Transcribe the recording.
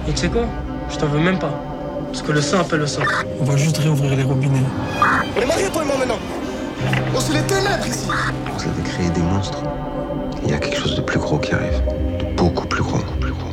Et tu sais quoi? Je t'en veux même pas. Parce que le sang appelle le sang. On va juste réouvrir les robinets. On est mariés, toi et moi, maintenant. On se les ténèbres ici. Vous avez créé des monstres. Il y a quelque chose de plus gros qui arrive.